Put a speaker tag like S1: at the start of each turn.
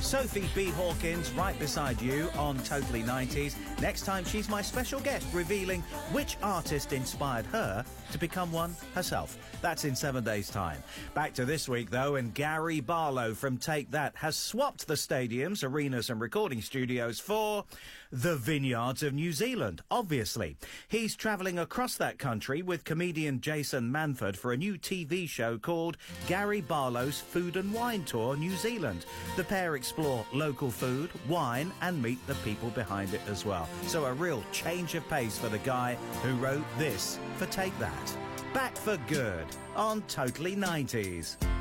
S1: Sophie B. Hawkins right beside you on Totally 90s. Next time, she's my special guest, revealing which artist inspired her to become one herself. That's in 7 days' time. Back to this week, though, and Gary Barlow from Take That has swapped the stadiums, arenas and recording studios for the vineyards of New Zealand, obviously. He's travelling across that country with comedian Jason Manford for a new TV show called Gary Barlow's Food and Wine Tour New Zealand. The pair explore local food, wine and meet the people behind it as well. So a real change of pace for the guy who wrote this for Take That. Back for good on Totally 90s.